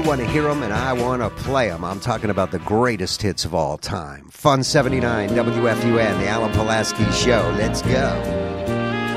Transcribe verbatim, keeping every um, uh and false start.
want to hear them, and I want to play them. I'm talking about the greatest hits of all time. Fun seventy-nine, W F U N, the Alan Pulaski Show. Let's go.